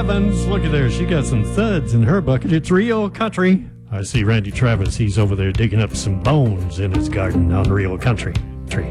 Evans. Look at there. She got some thuds in her bucket. It's real country. I see Randy Travis. He's over there digging up some bones in his garden on Real Country.